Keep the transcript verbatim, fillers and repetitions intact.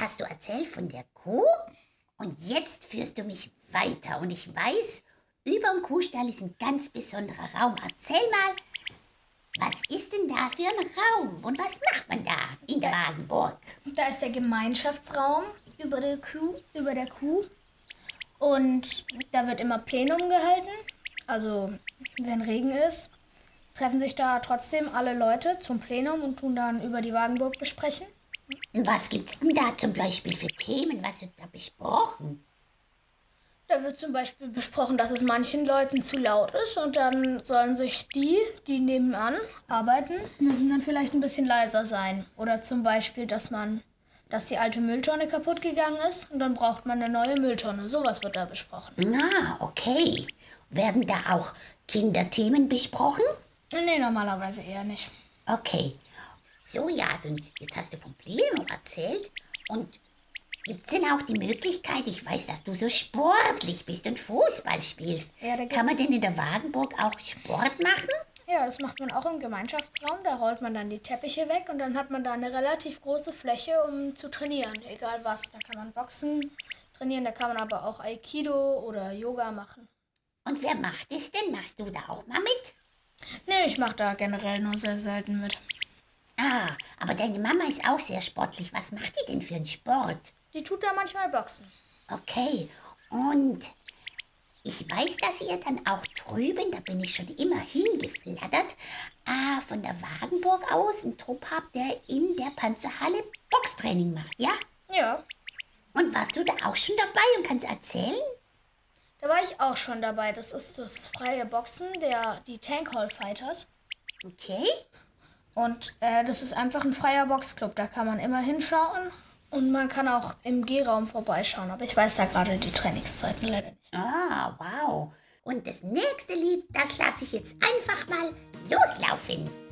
hast du erzählt von der Kuh und jetzt führst du mich weiter. Und ich weiß, über dem Kuhstall ist ein ganz besonderer Raum. Erzähl mal, was ist denn da für ein Raum und was macht man da in der Wagenburg? Da ist der Gemeinschaftsraum über der Kuh, über der Kuh. Und da wird immer Plenum gehalten. Also wenn Regen ist, treffen sich da trotzdem alle Leute zum Plenum und tun dann über die Wagenburg besprechen. Was gibt's denn da zum Beispiel für Themen? Was wird da besprochen? Da wird zum Beispiel besprochen, dass es manchen Leuten zu laut ist und dann sollen sich die, die nebenan arbeiten, müssen dann vielleicht ein bisschen leiser sein. Oder zum Beispiel, dass man, dass die alte Mülltonne kaputt gegangen ist und dann braucht man eine neue Mülltonne. Sowas wird da besprochen. Na, okay. Werden da auch Kinderthemen besprochen? Nee, normalerweise eher nicht. Okay. So, Jason, jetzt hast du vom Plenum erzählt und gibt's denn auch die Möglichkeit, ich weiß, dass du so sportlich bist und Fußball spielst. Ja, da Kann man gibt's- denn in der Wagenburg auch Sport machen? Ja, das macht man auch im Gemeinschaftsraum. Da rollt man dann die Teppiche weg und dann hat man da eine relativ große Fläche, um zu trainieren. Egal was. Da kann man Boxen trainieren, da kann man aber auch Aikido oder Yoga machen. Und wer macht es denn? Machst du da auch mal mit? Nee, ich mache da generell nur sehr selten mit. Ah, aber deine Mama ist auch sehr sportlich. Was macht die denn für einen Sport? Die tut da manchmal Boxen. Okay, und ich weiß, dass ihr dann auch drüben, da bin ich schon immer hingeflattert, ah, von der Wagenburg aus einen Trupp habt, der in der Panzerhalle Boxtraining macht, ja? Ja, Und warst du da auch schon dabei und kannst erzählen? da war ich auch schon dabei. Das ist das freie Boxen, der, die Tank Hall Fighters. Okay. Und äh, das ist einfach ein freier Boxclub. Da kann man immer hinschauen und man kann auch im G-Raum vorbeischauen. Aber ich weiß da gerade die Trainingszeiten leider nicht. Ah, wow. Und das nächste Lied, das lasse ich jetzt einfach mal loslaufen.